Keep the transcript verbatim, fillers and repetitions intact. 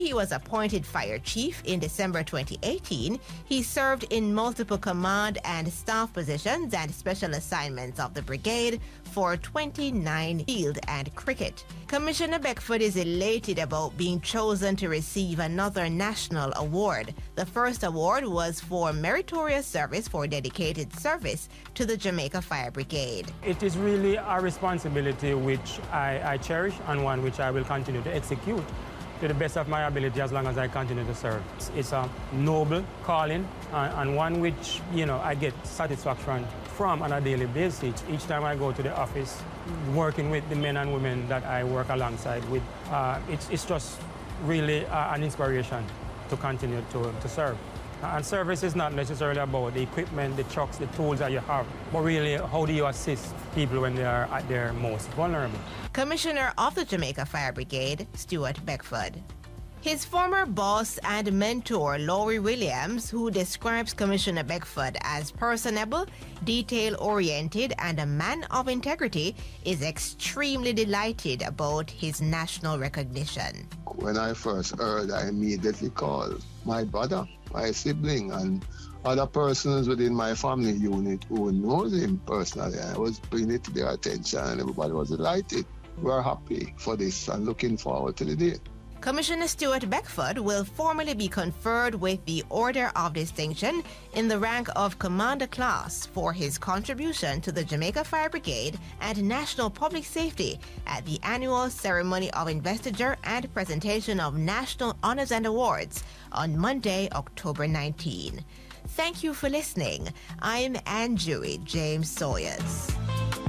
He was appointed fire chief in December twenty eighteen. He served in multiple command and staff positions and special assignments of the brigade for twenty-nine field and cricket. Commissioner Beckford is elated about being chosen to receive another national award. The first award was for meritorious service for dedicated service to the Jamaica Fire Brigade. It is really a responsibility which I, I cherish and one which I will continue to execute to the best of my ability as long as I continue to serve. It's a noble calling and, and one which, you know, I get satisfaction from on a daily basis. Each time I go to the office, working with the men and women that I work alongside with, uh, it's, it's just really uh, an inspiration to continue to, to serve. And service is not necessarily about the equipment, the trucks, the tools that you have, but really how do you assist people when they are at their most vulnerable. Commissioner of the Jamaica Fire Brigade, Stuart Beckford. His former boss and mentor, Laurie Williams, who describes Commissioner Beckford as personable, detail-oriented, and a man of integrity, is extremely delighted about his national recognition. When I first heard, I immediately called my brother, my sibling, and other persons within my family unit who knows him personally. I was bringing it to their attention, and everybody was delighted. We're happy for this and looking forward to the day. Commissioner Stuart Beckford will formally be conferred with the Order of Distinction in the rank of Commander Class for his contribution to the Jamaica Fire Brigade and national public safety at the annual ceremony of investiture and presentation of national honors and awards on Monday, October nineteenth. Thank you for listening. I'm Anne James Sawyers.